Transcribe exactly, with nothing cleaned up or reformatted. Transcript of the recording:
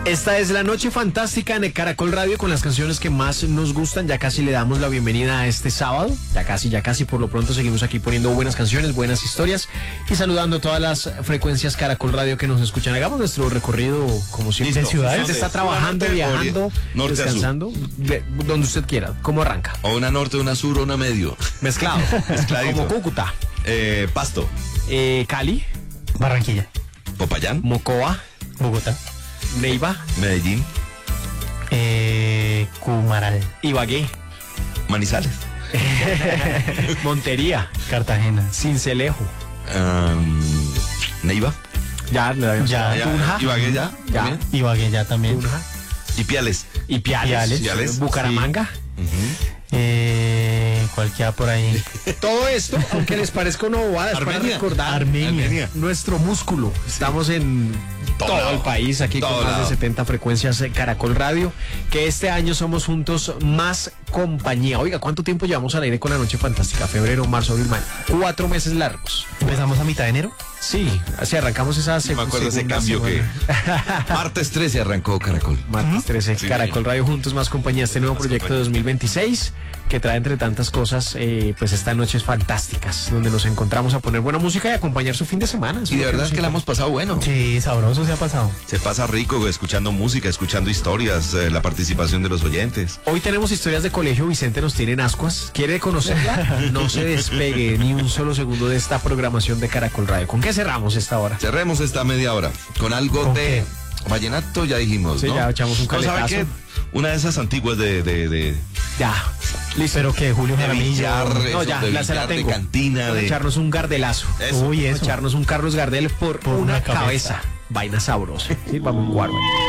Esta es la noche fantástica en Caracol Radio con las canciones que más nos gustan. Ya casi le damos la bienvenida a este sábado. Ya casi, ya casi. Por lo pronto seguimos aquí poniendo buenas canciones, buenas historias y saludando a todas las frecuencias Caracol Radio que nos escuchan. Hagamos nuestro recorrido como siempre. De ciudades. Usted está trabajando, norte, viajando, norte, descansando, de, donde usted quiera. ¿Cómo arranca? O una norte, una sur, o una medio. Mezclado. Mezcladito. Como Cúcuta. Eh, Pasto. Eh, Cali. Barranquilla. Popayán. Mocoa. Bogotá. Neiva. Medellín. Eh, Cumaral. Ibagué. Manizales. Montería. Cartagena. Cincelejo. Um, Neiva. Ya, Ya. Ya, Tunja. Ibagué ya. Ya. también. Ibagué ya también. Tunja. Ipiales. Y Piales. Piales. Piales. Bucaramanga. Ujú. Eh, ¿Cuál queda por ahí? Todo esto, aunque les parezca una bobada, es para Armenia. recordar Armenia. Armenia. nuestro músculo. Estamos en todo, Todo el país, aquí todo con más lado. de setenta frecuencias de Caracol Radio, que este año somos juntos más compañía. Oiga, ¿cuánto tiempo llevamos al aire con la noche fantástica? Febrero, marzo, abril, mayo. Cuatro meses largos. Empezamos a mitad de enero. Sí, así arrancamos esa Sí, me acuerdo ese segunda cambio que semana. martes trece arrancó Caracol. Martes trece, Sí. Caracol Radio Juntos Más Compañía, este nuevo Más proyecto de compañía. dos mil veintiséis que trae entre tantas cosas, eh, pues estas noches fantásticas, donde nos encontramos a poner buena música y acompañar su fin de semana. Eso Y es de lo verdad nos es que la encanta. hemos pasado bueno. Sí, sabroso se ha pasado. Se pasa rico escuchando música, escuchando historias, eh, la participación de los oyentes. Hoy tenemos historias de colegio, Vicente nos tiene en ascuas. ¿Quiere conocerla? No se despegue ni un solo segundo de esta programación de Caracol Radio. ¿Con qué cerramos esta hora? Cerremos esta media hora con algo ¿Con de vallenato, ya dijimos, Sí, ¿no? ya echamos un ¿No sabe caletazo. qué? Una de esas antiguas de, de, de, Ya, listo. Pero que Julio de Jaramillo. billar, No, eso, ya, de la se la billar, de tengo. cantina, Vamos a de... echarnos un gardelazo. Eso. Uy, Vamos a eso. echarnos un Carlos Gardel por, Por una, una cabeza. cabeza. Vaina sabrosa. Sí, vamos a jugar, güey.